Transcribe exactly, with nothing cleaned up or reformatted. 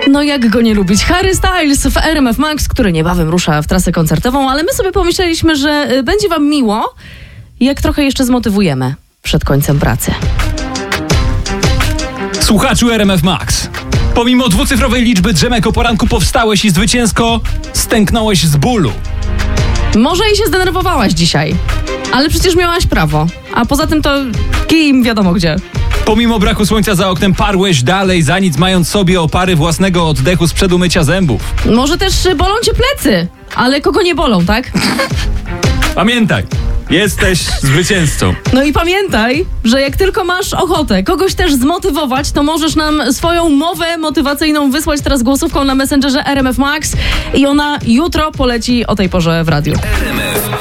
No jak go nie lubić? Harry Styles w R M F Max, który niebawem rusza w trasę koncertową, ale my sobie pomyśleliśmy, że będzie wam miło, jak trochę jeszcze zmotywujemy przed końcem pracy. Słuchaczu R M F Max, pomimo dwucyfrowej liczby drzemek o poranku powstałeś i zwycięsko stęknąłeś z bólu. Może i się zdenerwowałaś dzisiaj, ale przecież miałaś prawo. A poza tym to kim wiadomo gdzie. Pomimo braku słońca za oknem parłeś dalej, za nic mając sobie opary własnego oddechu sprzed umycia zębów. Może też bolą cię plecy, ale kogo nie bolą, tak? Pamiętaj, jesteś zwycięzcą. No i pamiętaj, że jak tylko masz ochotę kogoś też zmotywować, to możesz nam swoją mowę motywacyjną wysłać teraz głosówką na Messengerze R M F Max i ona jutro poleci o tej porze w radiu. R M F